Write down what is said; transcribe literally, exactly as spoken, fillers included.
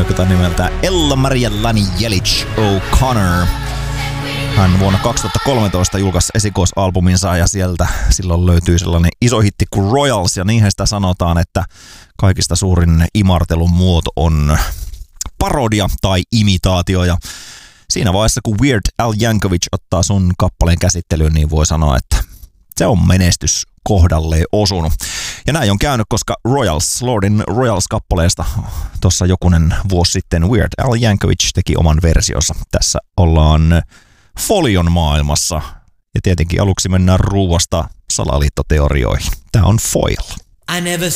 poikata nimeltä Ella Maria Lani Jelic O'Connor. Hän vuonna kaksituhattakolmetoista julkaisi esikoisalbuminsa ja sieltä silloin löytyy sellainen iso hitti kuin Royals ja niinhän sitä sanotaan, että kaikista suurin imartelun muoto on parodia tai imitaatio ja siinä vaiheessa kun Weird Al Yankovic ottaa sun kappaleen käsittelyyn, niin voi sanoa, että se on menestys kohdalleen osunut. Ja näin on käynyt, koska Royals, Lordin Royals-kappaleesta tuossa jokunen vuosi sitten Weird Al Yankovic teki oman versionsa. Tässä ollaan Folion maailmassa ja tietenkin aluksi mennään ruuasta salaliittoteorioihin. Tää on Foil. I never